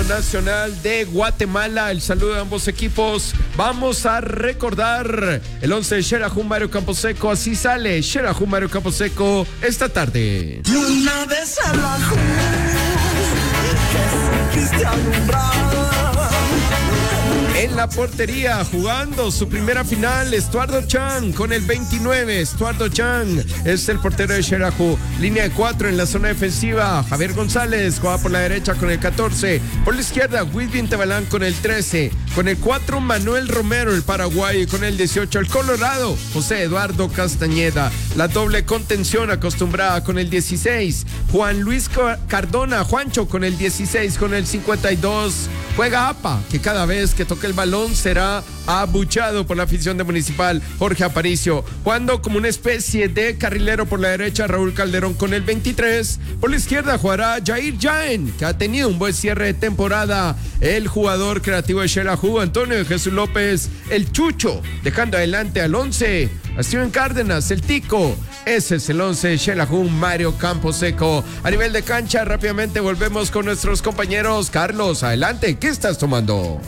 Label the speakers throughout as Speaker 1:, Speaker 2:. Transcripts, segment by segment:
Speaker 1: Nacional de Guatemala. El saludo de ambos equipos. Vamos a recordar el 11 de Xelajú, Mario Camposeco. Así sale Xelajú, Mario Camposeco esta tarde.
Speaker 2: Y una de Xelajú que supiste alumbrar.
Speaker 1: En la portería, jugando su primera final, Estuardo Chan con el 29. Estuardo Chan es el portero de Xelajú. Línea de 4 en la zona defensiva. Javier González juega por la derecha con el 14. Por la izquierda, Wilvin Tebalán con el 13. Con el 4, Manuel Romero, el paraguayo. Con el 18, el colorado, José Eduardo Castañeda. La doble contención acostumbrada con el 16. Juan Luis Cardona, Juancho con el 16. Con el 52, juega APA, que cada vez que toque el balón será abuchado por la afición de Municipal. Jorge Aparicio jugando como una especie de carrilero por la derecha. Raúl Calderón con el 23. Por la izquierda jugará Jair Jaén, que ha tenido un buen cierre de temporada. El jugador creativo de Xelajú, Antonio Jesús López, el Chucho, dejando adelante al 11 a Steven Cárdenas, el Tico. Ese es el 11 de Xelajú, Mario Camposeco. A nivel de cancha, rápidamente volvemos con nuestros compañeros. Carlos, adelante, ¿qué estás tomando?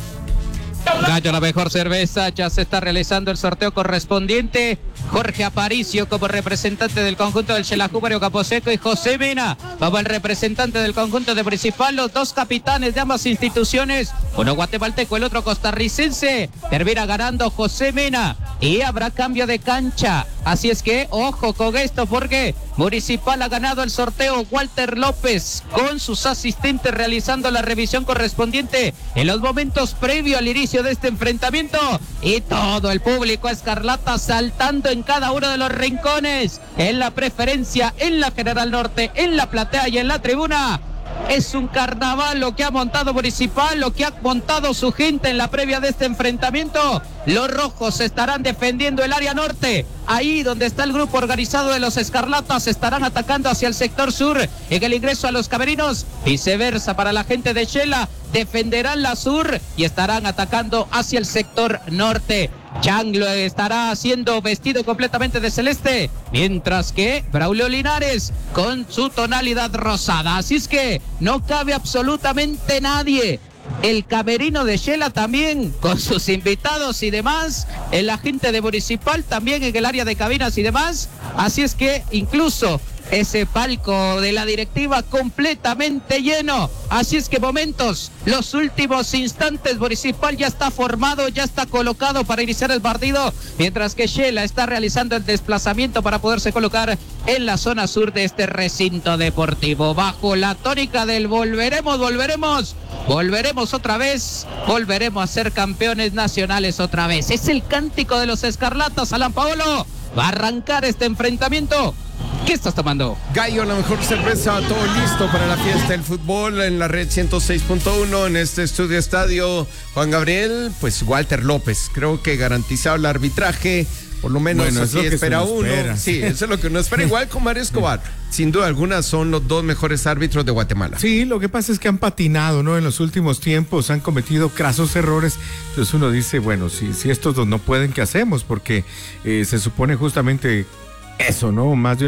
Speaker 3: Gallo, la mejor cerveza. Ya se está realizando el sorteo correspondiente. Jorge Aparicio como representante del conjunto del Xelajú, Mario Camposeco, y José Mena como el representante del conjunto de Municipal. Los dos capitanes de ambas instituciones, uno guatemalteco, el otro costarricense. Termina ganando José Mena y habrá cambio de cancha. Así es que ojo con esto, porque Municipal ha ganado el sorteo. Walter López con sus asistentes realizando la revisión correspondiente en los momentos previos al inicio de este enfrentamiento, y todo el público escarlata saltando en cada uno de los rincones, en la preferencia, en la General Norte, en la platea y en la tribuna. Es un carnaval lo que ha montado Municipal, lo que ha montado su gente en la previa de este enfrentamiento. Los rojos estarán defendiendo el área norte, ahí donde está el grupo organizado de los escarlatas. Estarán atacando hacia el sector sur en el ingreso a los camerinos. Viceversa para la gente de Xela, defenderán la sur y estarán atacando hacia el sector norte. Chang lo estará haciendo vestido completamente de celeste, mientras que Braulio Linares con su tonalidad rosada. Así es que no cabe absolutamente nadie. El camerino de Xela también con sus invitados y demás, el agente de Municipal también en el área de cabinas y demás. Así es que incluso ese palco de la directiva completamente lleno. Así es que momentos, los últimos instantes, Municipal ya está formado, ya está colocado para iniciar el partido, mientras que Xela está realizando el desplazamiento para poderse colocar en la zona sur de este recinto deportivo, bajo la tónica del volveremos otra vez, volveremos a ser campeones nacionales otra vez. Es el cántico de los escarlatas. Alan Paolo va a arrancar este enfrentamiento. ¿Qué estás tomando?
Speaker 1: Gallo, la mejor cerveza, todo listo para la fiesta del fútbol en la red 106.1 en este estudio estadio. Juan Gabriel, pues Walter López, creo que garantizado el arbitraje, por lo menos bueno, así espera uno. Sí, eso es lo que uno espera. Igual con Mario Escobar, sin duda alguna son los dos mejores árbitros de Guatemala.
Speaker 4: Sí, lo que pasa es que han patinado, ¿no? En los últimos tiempos han cometido crasos errores. Entonces uno dice, bueno, si estos dos no pueden, ¿qué hacemos? Porque se supone justamente eso, ¿no? Más de